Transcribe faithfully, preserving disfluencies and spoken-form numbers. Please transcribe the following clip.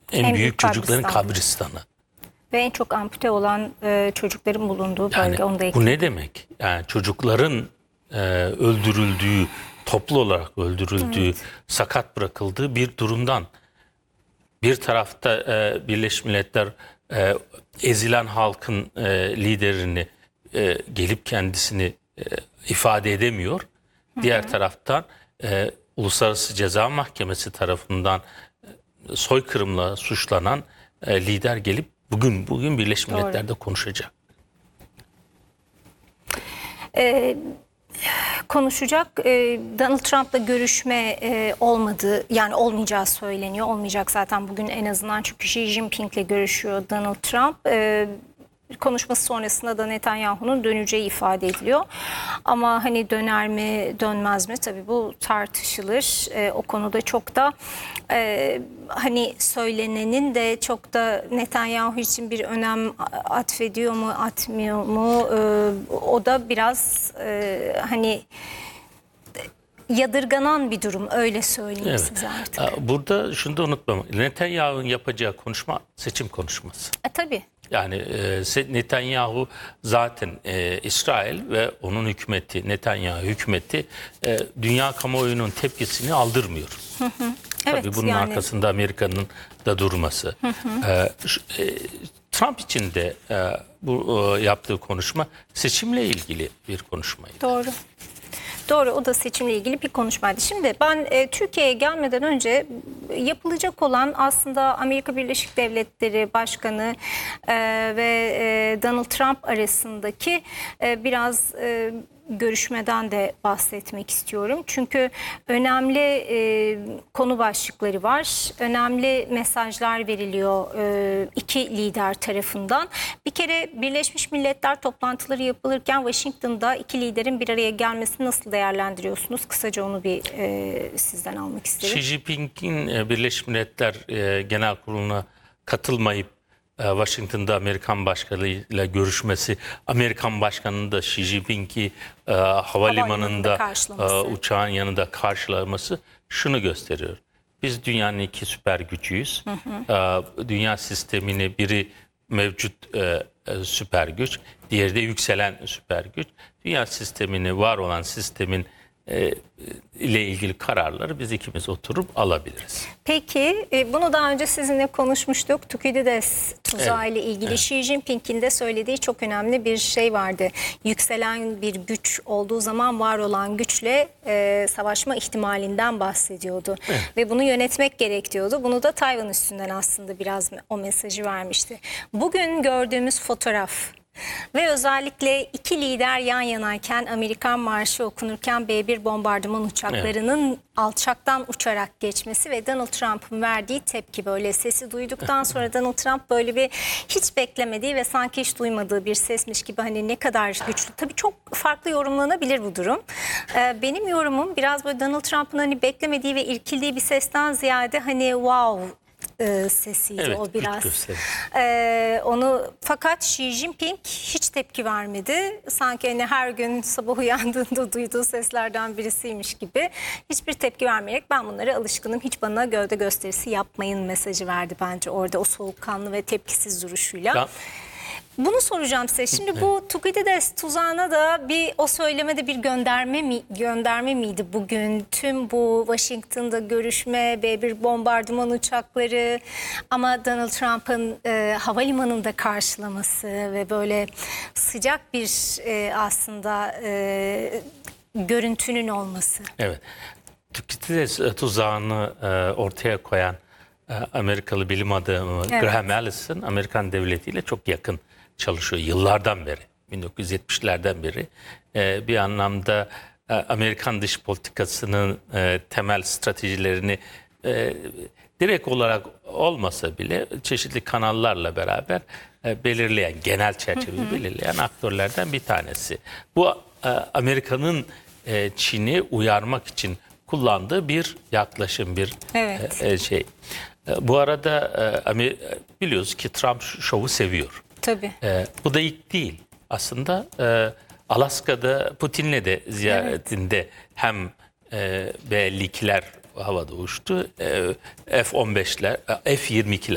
En, en büyük, büyük çocukların kabristanı. kabristanı. Ve en çok ampute olan e, çocukların bulunduğu bölge. Yani, onu da bu ne demek? Yani çocukların e, öldürüldüğü, toplu olarak öldürüldüğü, evet. sakat bırakıldığı bir durumdan. Bir tarafta e, Birleşmiş Milletler e, ezilen halkın e, liderini e, gelip kendisini e, ifade edemiyor. Hı hı. Diğer taraftan e, Uluslararası Ceza Mahkemesi tarafından e, soykırımla suçlanan e, lider gelip bugün bugün Birleşmiş Doğru. Milletler'de konuşacak. Ee, konuşacak. Ee, Donald Trump'la görüşme e, olmadı, yani olmayacağı söyleniyor. Olmayacak zaten bugün en azından, çünkü Xi Jinping'le görüşüyor Donald Trump. Ee, konuşması sonrasında da Netanyahu'nun döneceği ifade ediliyor. Ama hani döner mi dönmez mi, tabii bu tartışılır. Ee, o konuda çok da e, hani söylenenin de çok da Netanyahu için bir önem atfediyor mu atmıyor mu, ee, o da biraz e, hani yadırganan bir durum, öyle söyleyeyim evet. size artık. Burada şunu da unutmam. Netanyahu'nun yapacağı konuşma seçim konuşması. E, tabii. Yani e, Netanyahu zaten e, İsrail ve onun hükümeti, Netanyahu hükümeti e, dünya kamuoyunun tepkisini aldırmıyor. Hı hı. Evet, tabii bunun yani arkasında Amerika'nın da durması. Hı hı. E, şu, e, Trump için de e, bu e, yaptığı konuşma seçimle ilgili bir konuşmaydı. Doğru. Doğru, o da seçimle ilgili bir konuşmaydı. Şimdi ben e, Türkiye'ye gelmeden önce yapılacak olan, aslında Amerika Birleşik Devletleri Başkanı e, ve e, Donald Trump arasındaki e, biraz e, görüşmeden de bahsetmek istiyorum. Çünkü önemli e, konu başlıkları var. Önemli mesajlar veriliyor e, iki lider tarafından. Bir kere Birleşmiş Milletler toplantıları yapılırken Washington'da iki liderin bir araya gelmesini nasıl değerlendiriyorsunuz? Kısaca onu bir e, sizden almak isterim. Xi Jinping'in Birleşmiş Milletler e, Genel Kurulu'na katılmayıp Washington'da Amerikan başkanıyla görüşmesi, Amerikan başkanının da Xi Jinping'i e, havalimanında e, uçağın yanında karşılaması şunu gösteriyor. Biz dünyanın iki süper gücüyüz. Hı hı. E, dünya sistemini biri mevcut e, süper güç, diğeri de yükselen süper güç. Dünya sistemini, var olan sistemin E, ile ilgili kararları biz ikimiz oturup alabiliriz. Peki bunu daha önce sizinle konuşmuştuk. Tukidides tuzağı evet, ile ilgili evet. Xi Jinping'in de söylediği çok önemli bir şey vardı. Yükselen bir güç olduğu zaman var olan güçle e, savaşma ihtimalinden bahsediyordu. Evet. Ve bunu yönetmek gerek diyordu. Bunu da Tayvan üstünden aslında biraz o mesajı vermişti. Bugün gördüğümüz fotoğraf ve özellikle iki lider yan yanayken, Amerikan Marşı okunurken B bir bombardıman uçaklarının evet. alçaktan uçarak geçmesi ve Donald Trump'ın verdiği tepki, böyle sesi duyduktan sonra Donald Trump böyle bir hiç beklemediği ve sanki hiç duymadığı bir sesmiş gibi, hani ne kadar güçlü. Tabii çok farklı yorumlanabilir bu durum. Ee, benim yorumum biraz böyle Donald Trump'ın hani beklemediği ve irkildiği bir sesten ziyade hani wow E, sesiydi evet, o biraz. E, onu fakat Xi Jinping hiç tepki vermedi. Sanki hani her gün sabah uyandığında duyduğu seslerden birisiymiş gibi hiçbir tepki vermeyerek, ben bunlara alışkınım, hiç bana gövde gösterisi yapmayın mesajı verdi bence orada, o soğukkanlı ve tepkisiz duruşuyla. Ya. Bunu soracağım size. Şimdi bu Tukidides tuzağına da bir, o söylemede bir gönderme mi, gönderme miydi bugün? Tüm bu Washington'da görüşme, B bir bombardıman uçakları ama Donald Trump'ın e, havalimanında karşılaması ve böyle sıcak bir e, aslında e, görüntünün olması. Evet. Tukidides tuzağını e, ortaya koyan e, Amerikalı bilim adamı evet. Graham Allison, Amerikan devletiyle çok yakın çalışıyor yıllardan beri, bin dokuz yüz yetmişlerden beri. Ee, bir anlamda e, Amerikan dış politikasının e, temel stratejilerini e, direkt olarak olmasa bile çeşitli kanallarla beraber e, belirleyen, genel çerçeveyi belirleyen aktörlerden bir tanesi. Bu e, Amerika'nın e, Çin'i uyarmak için kullandığı bir yaklaşım, bir evet. e, şey. E, bu arada e, biliyoruz ki Trump şovu seviyor. Tabii. E, bu da ilk değil. Aslında e, Alaska'da Putin'le de ziyaretinde evet. hem e, B elli ikiler havada uçtu, e, F on beşler, F yirmi ikiler